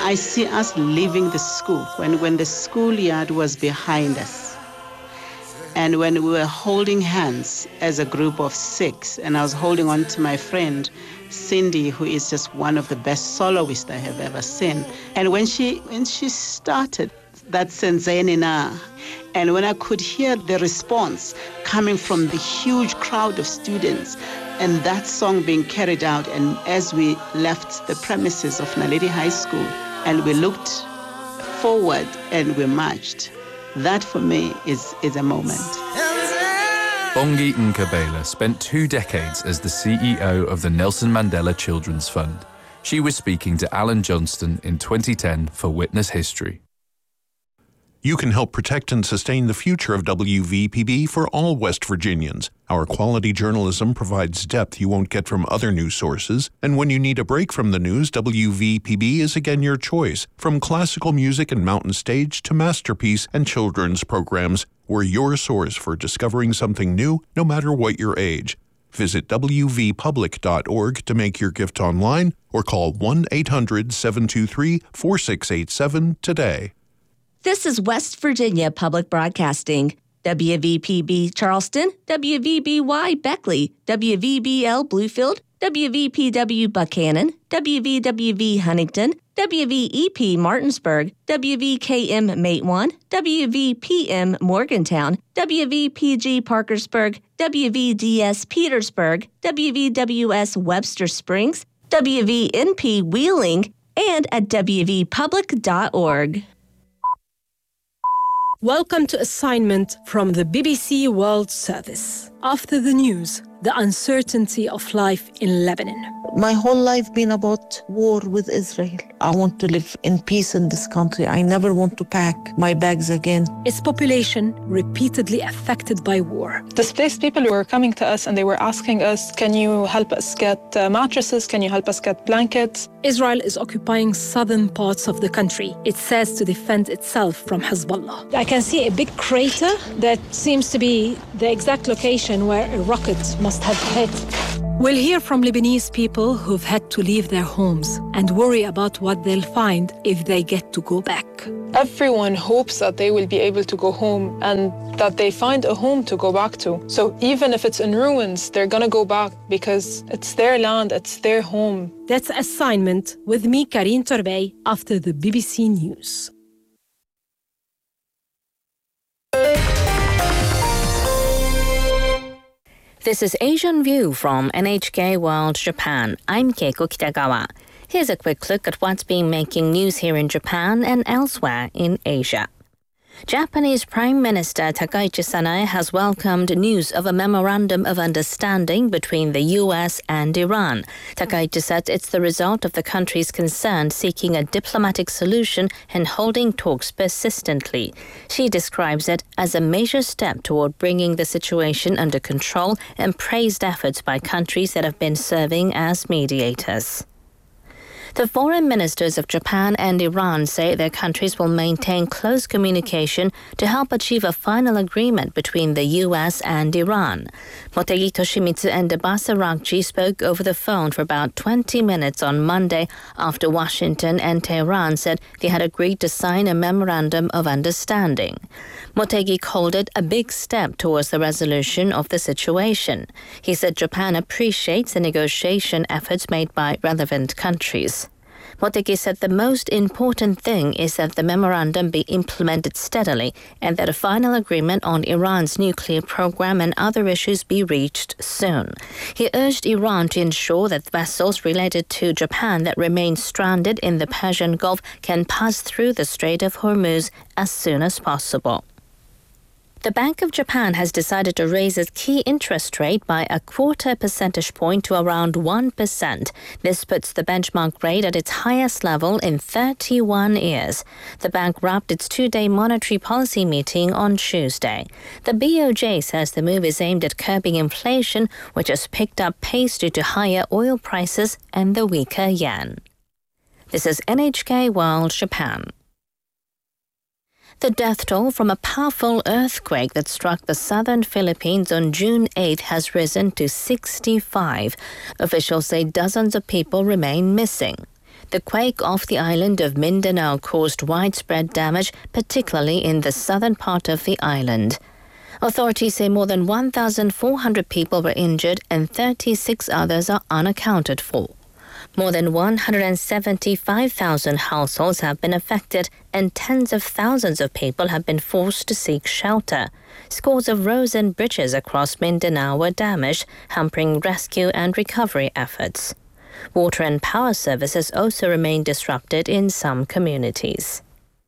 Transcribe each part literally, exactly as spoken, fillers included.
I see us leaving the school, when, when the schoolyard was behind us. And when we were holding hands as a group of six, and I was holding on to my friend, Cindy, who is just one of the best soloists I have ever seen. And when she when she started that Senzeni Na, and when I could hear the response coming from the huge crowd of students, and that song being carried out, and as we left the premises of Naledi High School, and we looked forward and we marched, that for me is, is a moment. Bongi Nkabela spent two decades as the C E O of the Nelson Mandela Children's Fund. She was speaking to Alan Johnston in twenty ten for Witness History. You can help protect and sustain the future of W V P B for all West Virginians. Our quality journalism provides depth you won't get from other news sources, and when you need a break from the news, W V P B is again your choice. From classical music and mountain stage to masterpiece and children's programs, we're your source for discovering something new, no matter what your age. Visit w v public dot org to make your gift online, or call one eight hundred, seven two three, four six eight seven today. This is West Virginia Public Broadcasting. W V P B Charleston, W V B Y Beckley, W V B L Bluefield, W V P W Buchanan, W V W V Huntington, W V E P Martinsburg, W V K M Matewan, W V P M Morgantown, W V P G Parkersburg, W V D S Petersburg, W V W S Webster Springs, W V N P Wheeling, and at w v public dot org. Welcome to assignment from the B B C World Service. After the news, the uncertainty of life in Lebanon. My whole life been about war with Israel. I want to live in peace in this country. I never want to pack my bags again. Its population repeatedly affected by war. Displaced people were coming to us and they were asking us, can you help us get uh, mattresses? Can you help us get blankets? Israel is occupying southern parts of the country. It says to defend itself from Hezbollah. I can see a big crater that seems to be the exact location where a rocket must have hit. We'll hear from Lebanese people who've had to leave their homes and worry about what they'll find if they get to go back. Everyone hopes that they will be able to go home and that they find a home to go back to. So even if it's in ruins, they're gonna go back because it's their land, it's their home. That's Assignment with me, Karine Torbey, after the B B C News. This is Asian View from N H K World Japan. I'm Keiko Kitagawa. Here's a quick look at what's been making news here in Japan and elsewhere in Asia. Japanese Prime Minister Takaichi Sanae has welcomed news of a memorandum of understanding between the U S and Iran. Takaichi said it's the result of the countries concerned seeking a diplomatic solution and holding talks persistently. She describes it as a major step toward bringing the situation under control and praised efforts by countries that have been serving as mediators. The foreign ministers of Japan and Iran say their countries will maintain close communication to help achieve a final agreement between the U S and Iran. Motegi Toshimitsu and Abbas Araghchi spoke over the phone for about twenty minutes on Monday after Washington and Tehran said they had agreed to sign a memorandum of understanding. Motegi called it a big step towards the resolution of the situation. He said Japan appreciates the negotiation efforts made by relevant countries. Motegi said the most important thing is that the memorandum be implemented steadily and that a final agreement on Iran's nuclear program and other issues be reached soon. He urged Iran to ensure that vessels related to Japan that remain stranded in the Persian Gulf can pass through the Strait of Hormuz as soon as possible. The Bank of Japan has decided to raise its key interest rate by a quarter percentage point to around one percent. This puts the benchmark rate at its highest level in thirty-one years. The bank wrapped its two-day monetary policy meeting on Tuesday. The B O J says the move is aimed at curbing inflation, which has picked up pace due to higher oil prices and the weaker yen. This is N H K World Japan. The death toll from a powerful earthquake that struck the southern Philippines on June eighth has risen to sixty-five. Officials say dozens of people remain missing. The quake off the island of Mindanao caused widespread damage, particularly in the southern part of the island. Authorities say more than one thousand four hundred people were injured and thirty-six others are unaccounted for. More than one hundred seventy-five thousand households have been affected and tens of thousands of people have been forced to seek shelter. Scores of roads and bridges across Mindanao were damaged, hampering rescue and recovery efforts. Water and power services also remain disrupted in some communities.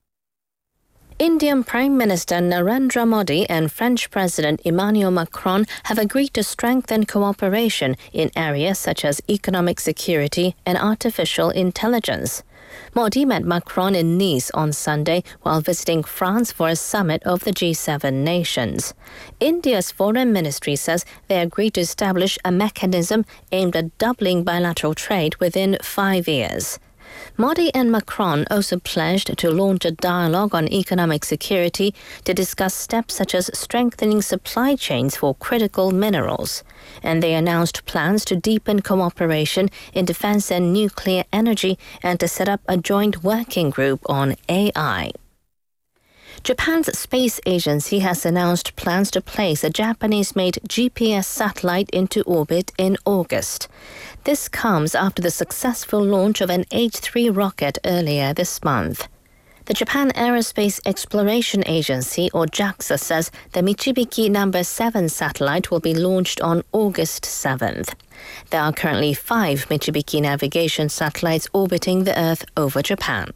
Indian Prime Minister Narendra Modi and French President Emmanuel Macron have agreed to strengthen cooperation in areas such as economic security and artificial intelligence. Modi met Macron in Nice on Sunday while visiting France for a summit of the G seven nations. India's foreign ministry says they agreed to establish a mechanism aimed at doubling bilateral trade within five years. Modi and Macron also pledged to launch a dialogue on economic security to discuss steps such as strengthening supply chains for critical minerals. And they announced plans to deepen cooperation in defense and nuclear energy and to set up a joint working group on A I. Japan's space agency has announced plans to place a Japanese-made G P S satellite into orbit in August. This comes after the successful launch of an H three rocket earlier this month. The Japan Aerospace Exploration Agency, or JAXA, says the Michibiki number seven satellite will be launched on August seventh. There are currently five Michibiki navigation satellites orbiting the Earth over Japan.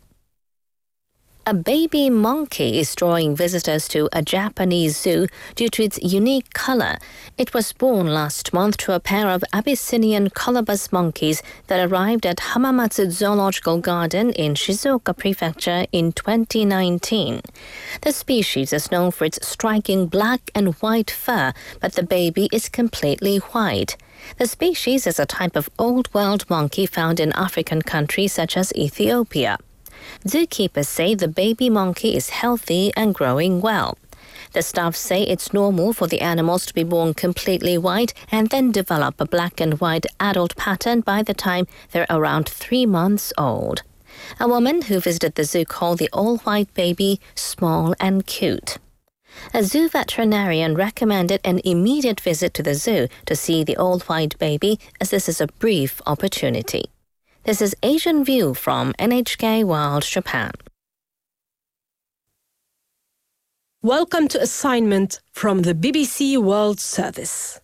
A baby monkey is drawing visitors to a Japanese zoo due to its unique color. It was born last month to a pair of Abyssinian colobus monkeys that arrived at Hamamatsu Zoological Garden in Shizuoka Prefecture in twenty nineteen. The species is known for its striking black and white fur, but the baby is completely white. The species is a type of Old World monkey found in African countries such as Ethiopia. Zookeepers say the baby monkey is healthy and growing well. The staff say it's normal for the animals to be born completely white and then develop a black and white adult pattern by the time they're around three months old. A woman who visited the zoo called the all-white baby small and cute. A zoo veterinarian recommended an immediate visit to the zoo to see the all-white baby, as this is a brief opportunity. This is Asian View from N H K World Japan. Welcome to assignment from the B B C World Service.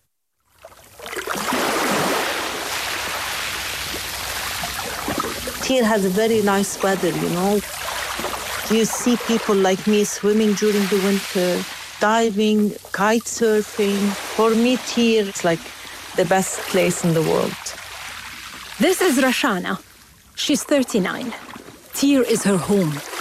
Here has a very nice weather, you know. You see people like me swimming during the winter, diving, kite surfing. For me, Tyr is like the best place in the world. This is Rashana. She's thirty-nine. Tyr is her home.